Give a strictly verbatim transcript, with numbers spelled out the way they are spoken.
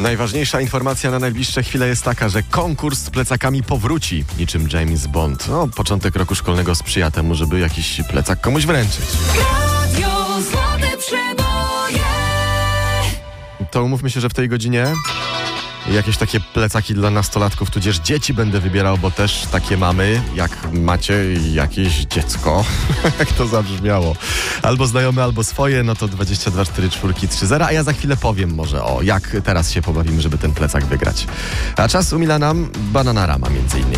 Najważniejsza informacja na najbliższe chwile jest taka, że konkurs z plecakami powróci, niczym James Bond. No, początek roku szkolnego sprzyja temu, żeby jakiś plecak komuś wręczyć. Radio Złote Przeboje. To umówmy się, że w tej godzinie jakieś takie plecaki dla nastolatków, tudzież dzieci będę wybierał, bo też takie mamy, jak macie jakieś dziecko. Jak to zabrzmiało. Albo znajome, albo swoje, no to dwadzieścia dwa cztery cztery trzy zero, a ja za chwilę powiem może o, jak teraz się pobawimy, żeby ten plecak wygrać. A czas umila nam Bananarama między innymi.